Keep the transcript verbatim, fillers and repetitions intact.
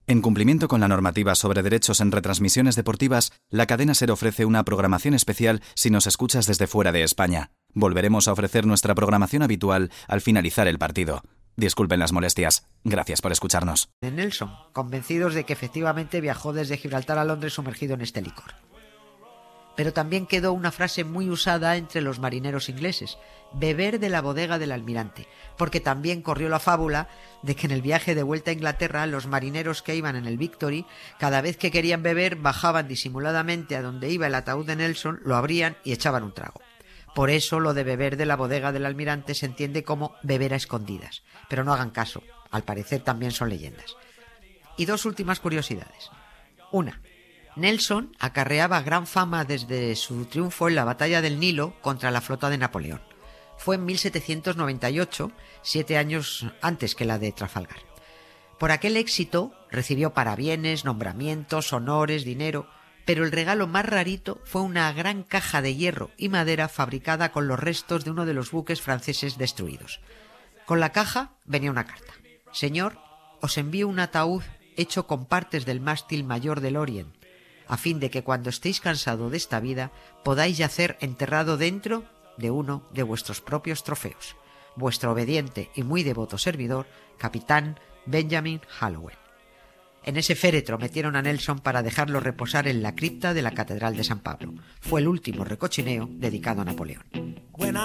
En cumplimiento con la normativa sobre derechos en retransmisiones deportivas, la cadena SER ofrece una programación especial si nos escuchas desde fuera de España. Volveremos a ofrecer nuestra programación habitual al finalizar el partido. Disculpen las molestias. Gracias por escucharnos. De Nelson, convencidos de que efectivamente viajó desde Gibraltar a Londres sumergido en este licor. Pero también quedó una frase muy usada entre los marineros ingleses: beber de la bodega del almirante, porque también corrió la fábula de que en el viaje de vuelta a Inglaterra los marineros que iban en el Victory, cada vez que querían beber, bajaban disimuladamente a donde iba el ataúd de Nelson, lo abrían y echaban un trago. Por eso lo de beber de la bodega del almirante se entiende como beber a escondidas, pero no hagan caso, al parecer también son leyendas. Y dos últimas curiosidades. Una: Nelson acarreaba gran fama desde su triunfo en la batalla del Nilo contra la flota de Napoleón. Fue en mil setecientos noventa y ocho, siete años antes que la de Trafalgar. Por aquel éxito recibió parabienes, nombramientos, honores, dinero, pero el regalo más rarito fue una gran caja de hierro y madera fabricada con los restos de uno de los buques franceses destruidos. Con la caja venía una carta: «Señor, os envío un ataúd hecho con partes del mástil mayor del Orient, a fin de que cuando estéis cansado de esta vida podáis yacer enterrado dentro de uno de vuestros propios trofeos. Vuestro obediente y muy devoto servidor, Capitán Benjamin Hallowell». En ese féretro metieron a Nelson para dejarlo reposar en la cripta de la Catedral de San Pablo. Fue el último recochineo dedicado a Napoleón.